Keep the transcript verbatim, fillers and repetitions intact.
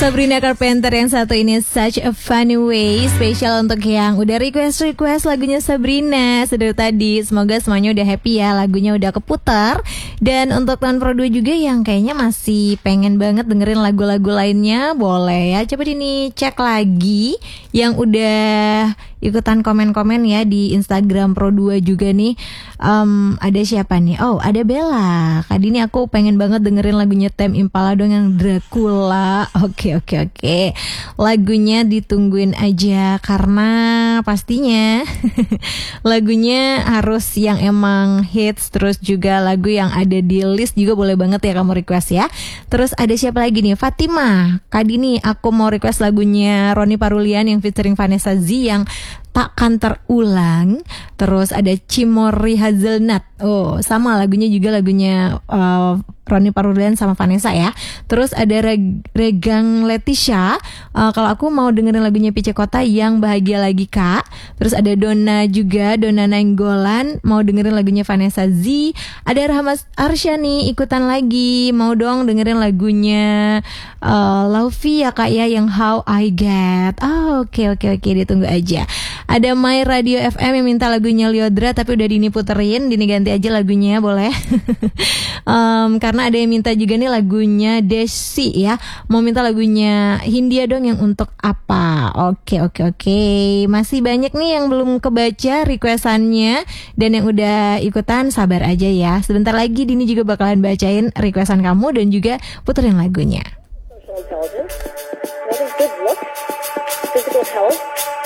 Sabrina Carpenter yang satu ini, Such a Funny Way. Spesial untuk yang udah request-request lagunya Sabrina sedari tadi. Semoga semuanya udah happy ya, lagunya udah keputar. Dan untuk teman Pro dua juga yang kayaknya masih pengen banget dengerin lagu-lagu lainnya, boleh ya coba ini cek lagi yang udah ikutan komen-komen ya di Instagram Pro dua juga nih. um, Ada siapa nih? Oh, ada Bella. Kali ini aku pengen banget dengerin lagunya Tame Impala dong yang Dracula. Oke oke oke, lagunya ditungguin aja karena pastinya lagunya harus yang emang hits. Terus juga lagu yang ada di list juga boleh banget ya kamu request ya. Terus ada siapa lagi nih? Fatima. Kali ini aku mau request lagunya Ronnie Parulian yang featuring Vanessa Z yang Takkan Terulang. Terus ada Cimori Hazelnut. Oh, sama lagunya juga lagunya uh, Ronnie Parulian sama Vanessa ya. Terus ada Reg- Regang Leticia. Uh, kalau aku mau dengerin lagunya Pice Kota yang Bahagia Lagi Kak. Terus ada Donna juga, Donna Nainggolan mau dengerin lagunya Vanessa Z. Ada Rahmat Arsyani ikutan lagi, mau dong dengerin lagunya uh, Laufi ya Kak ya yang How I Get. Oh, oke okay, oke okay, oke okay, ditunggu aja. Ada My Radio F M yang minta lagunya Lyodra tapi udah Dini puterin, Dini ganti aja lagunya boleh. um, karena ada yang minta juga nih lagunya Desi ya, mau minta lagunya Hindia dong yang Untuk Apa. Oke oke oke, masih banyak nih yang belum kebaca requestannya dan yang udah ikutan sabar aja ya. Sebentar lagi Dini juga bakalan bacain requestan kamu dan juga puterin lagunya. Social intelligence, what is good looks, physical health,